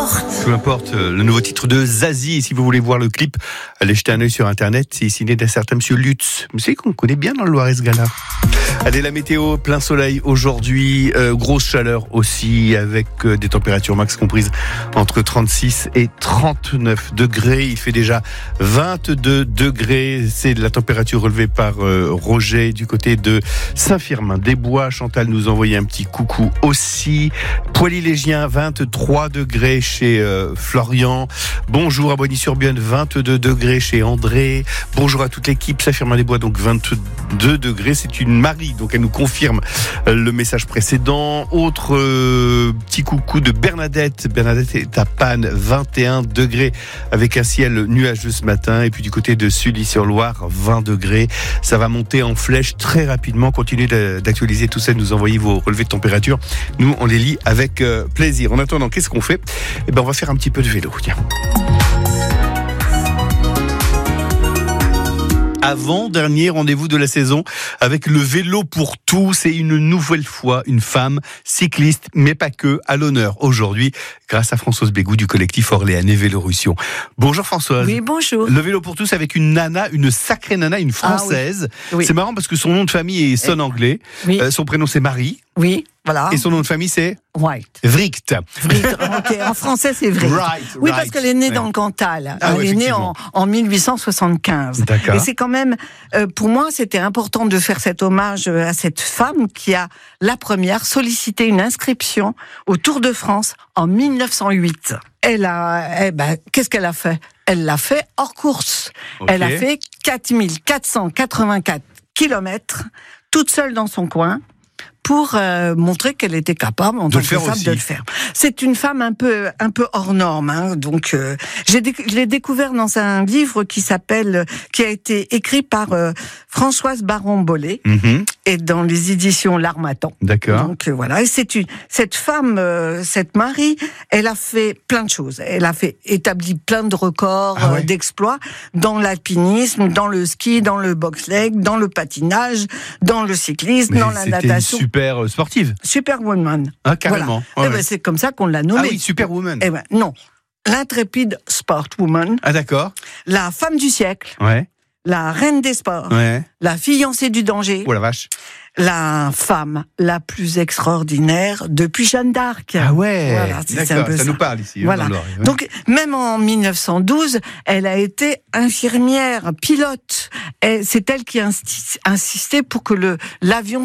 Peu importe, le nouveau titre de Zazie. Et si vous voulez voir le clip, allez jeter un œil sur Internet. C'est signé d'un certain monsieur Lutz. Vous savez qu'on connaît bien dans le Loiret-Gala. Allez, la météo, plein soleil aujourd'hui, grosse chaleur aussi, avec des températures max comprises entre 36 et 39 degrés. Il fait déjà 22 degrés. C'est la température relevée par Roger du côté de Saint-Firmin-des-Bois. Chantal nous envoyait un petit coucou aussi. Poilly-Légien, 23 degrés chez Florian. Bonjour à Bogny-sur-Bienne, 22 degrés chez André. Bonjour à toute l'équipe. Saint-Firmin-des-Bois, donc 22 degrés. C'est une Marie, donc elle nous confirme le message précédent. Autre petit coucou de Bernadette. Bernadette est à Panne, 21 degrés avec un ciel nuageux ce matin. Et puis du côté de Sully-sur-Loire, 20 degrés. Ça va monter en flèche très rapidement. Continuez d'actualiser tout ça, de nous envoyer vos relevés de température. Nous, on les lit avec plaisir. En attendant, qu'est-ce qu'on fait ? Eh ben, on va faire un petit peu de vélo. Tiens. Avant-dernier rendez-vous de la saison avec le vélo pour tous et une nouvelle fois une femme cycliste, mais pas que, à l'honneur aujourd'hui grâce à Françoise Bégou du collectif orléanais Vélorussion. Bonjour Françoise. Oui, bonjour. Le vélo pour tous avec une nana, une sacrée nana, une française. Oui. Oui. C'est marrant parce que son nom de famille sonne anglais. Oui. Son prénom c'est Marie. Oui, voilà. Et son nom de famille c'est White. Vricht. Okay. En français, c'est Vricht. Oui, parce qu'elle est née dans le Cantal. Elle est née en 1875. D'accord. Et c'est quand même, pour moi, c'était important de faire cet hommage à cette femme qui a, la première, sollicité une inscription au Tour de France en 1908. Qu'est-ce qu'elle a fait ? Elle l'a fait hors course. Okay. Elle a fait 4484 kilomètres, toute seule dans son coin, pour montrer qu'elle était capable en tant que femme de le faire. C'est une femme un peu hors norme, hein, donc je l'ai découvert dans un livre qui a été écrit par Françoise Baron-Bollet et dans les éditions L'Harmattan. D'accord. Donc voilà, et cette femme, cette Marie, elle a fait plein de choses. Elle a établi plein de records, d'exploits dans l'alpinisme, dans le ski, dans le bobsleigh, dans le patinage, dans le cyclisme, dans la natation. Super sportive. Superwoman. Ah, carrément. Voilà. Ouais. C'est comme ça qu'on l'a nommée. Ah oui, Superwoman. Non. L'intrépide sportwoman. Ah, d'accord. La femme du siècle. Ouais. La reine des sports. Ouais. La fiancée du danger. Oh la vache. La femme la plus extraordinaire depuis Jeanne d'Arc. Ah ouais, voilà, d'accord, ça nous parle ici. Voilà. Donc, même en 1912, elle a été infirmière, pilote. C'est elle qui insistait pour que l'avion